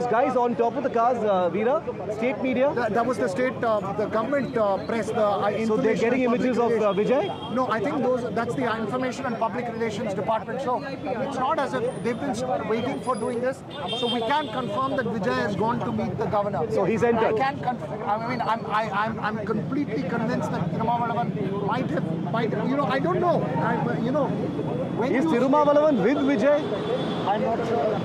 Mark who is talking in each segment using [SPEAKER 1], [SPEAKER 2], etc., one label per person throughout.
[SPEAKER 1] guys on top of the cars, Veera? State media?
[SPEAKER 2] That was the state, the government press.
[SPEAKER 1] So they're getting images of Vijay?
[SPEAKER 2] No, I think that's the Information and Public Relations Department. So it's not as if they've been waiting for doing this. So we can't confirm that Vijay has gone to meet the governor.
[SPEAKER 1] So he's entered.
[SPEAKER 2] I can't confirm. I mean, I'm completely convinced that Tirumavalavan might have, I don't know. When
[SPEAKER 1] is Tirumavalavan with Vijay?
[SPEAKER 2] I'm not sure.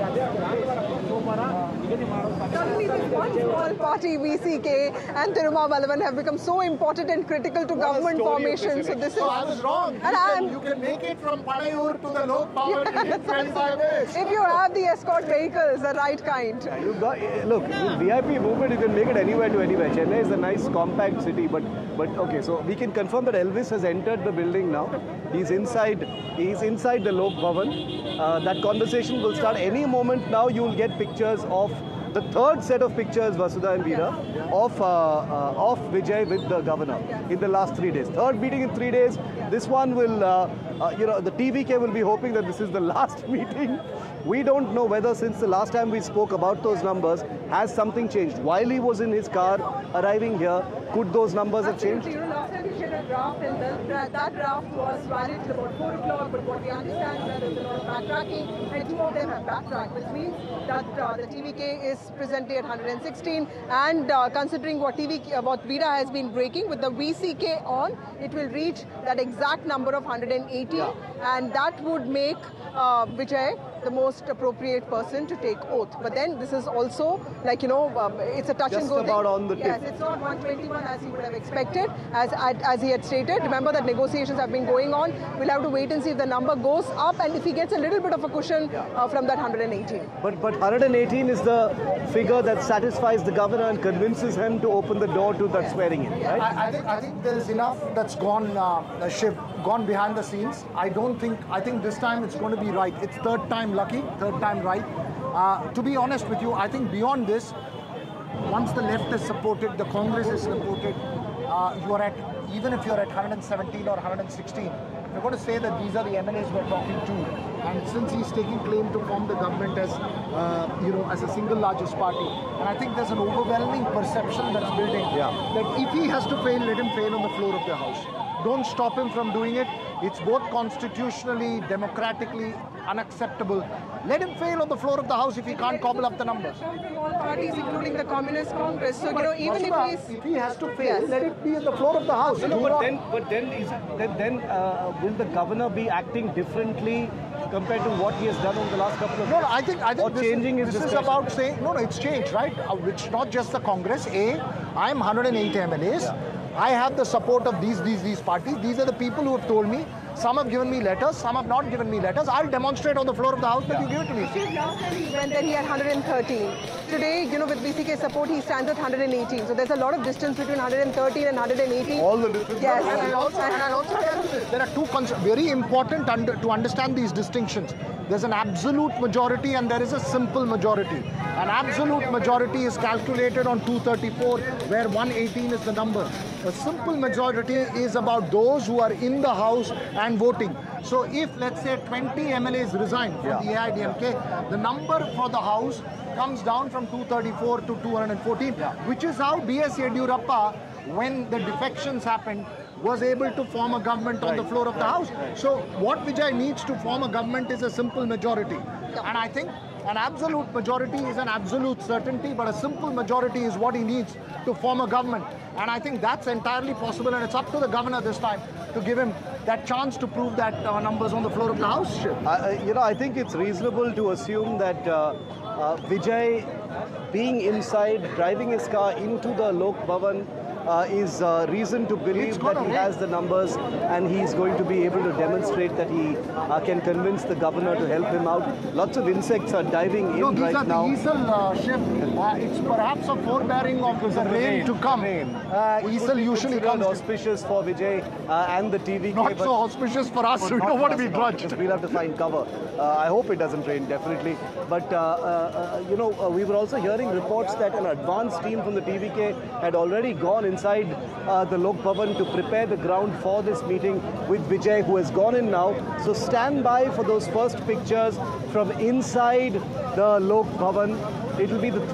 [SPEAKER 3] Suddenly, this one small party, VCK and Tirumavalavan, have become so important and critical to government formation. So this is.
[SPEAKER 2] I was wrong. You can make it from Panayur to the Lok Bhavan in 25 days.
[SPEAKER 3] If you have the escort vehicles, the right kind.
[SPEAKER 1] Look, VIP movement, you can make it anywhere to anywhere. Chennai is a nice compact city, but okay, so we can confirm that Elvis has entered the building now. He's inside the Lok Bhavan. That conversation will start any moment now. You will get pictures of the third set of pictures, Vasudha and Veera, of Vijay with the governor in the last 3 days. Third meeting in 3 days. This one will, the TVK will be hoping that this is the last meeting. We don't know whether since the last time we spoke about those numbers, has something changed. While he was in his car arriving here, could those numbers have changed?
[SPEAKER 3] Last time we shared a draft, and that draft was valid till about 4 o'clock, but what we understand is that there's a lot of backtracking, and 2 of them have backtracked, which means that the TVK is presently at 116, and considering what Veera has been breaking, with the VCK on, it will reach that exact number of 180, and that would make Vijay the most appropriate person to take oath. But then this is also like, it's a touch and go thing.
[SPEAKER 1] Just about on the tip.
[SPEAKER 3] Yes, it's not 121 as he would have expected, as he had stated. Remember that negotiations have been going on. We'll have to wait and see if the number goes up and if he gets a little bit of a cushion from that 118.
[SPEAKER 1] But 118 is the figure that satisfies the governor and convinces him to open the door to that swearing in, right?
[SPEAKER 2] I think there is enough that's gone behind the scenes. I think this time it's going to be right. It's third time lucky, third time right. To be honest with you, I think beyond this, once the left is supported, the Congress is supported, even if you're at 117 or 116, you're going to say that these are the MLAs we're talking to. And since he's taking claim to form the government as a single largest party, and I think there's an overwhelming perception that's building that if he has to fail, let him fail on the floor of the House. Don't stop him from doing it. It's both constitutionally, democratically unacceptable. Let him fail on the floor of the House if he can't cobble up the numbers.
[SPEAKER 3] From all parties, including the Communist Congress. So, even
[SPEAKER 2] if he has to fail, let it be on the floor of the House.
[SPEAKER 1] But then will the governor be acting differently compared to what he has done over the last couple of years?
[SPEAKER 2] No, I think this is about saying, it's change, right? Which not just the Congress. I'm 108 MLAs. I have the support of these parties. These are the people who have told me. Some have given me letters, some have not given me letters. I'll demonstrate on the floor of the House that you give it to me.
[SPEAKER 3] Last time he went there, he had 113. Today, with VCK support, he stands at 118. So there's a lot of distance between 113 and 118.
[SPEAKER 1] All the distance.
[SPEAKER 3] Yes.
[SPEAKER 2] And I also tell you this, there are two very important to understand these distinctions. There's an absolute majority and there is a simple majority. An absolute majority is calculated on 234, where 118 is the number. A simple majority is about those who are in the House and voting. So if, let's say, 20 MLAs resign from the AIDMK, the number for the House comes down from 234 to 214, which is how B.S. Yediyurappa, when the defections happened, was able to form a government on the floor of the House. So what Vijay needs to form a government is a simple majority. And I think an absolute majority is an absolute certainty, but a simple majority is what he needs to form a government. And I think that's entirely possible, and it's up to the governor this time to give him that chance to prove that numbers on the floor of the House.
[SPEAKER 1] I think it's reasonable to assume that Vijay being inside, driving his car into the Lok Bhavan, is reason to believe that he has the numbers and he's going to be able to demonstrate that he can convince the governor to help him out. Lots of insects are diving in right now.
[SPEAKER 2] These are the Easel shift. It's perhaps a forbearing of the rain to come. Easel usually comes
[SPEAKER 1] auspicious for Vijay and the TVK.
[SPEAKER 2] Not so auspicious for us. We don't want to be grudged.
[SPEAKER 1] We'll have to find cover. I hope it doesn't rain, definitely. But, we were also hearing reports that an advanced team from the TVK had already gone inside the Lok Bhavan to prepare the ground for this meeting with Vijay, who has gone in now. So stand by for those first pictures from inside the Lok Bhavan. It will be the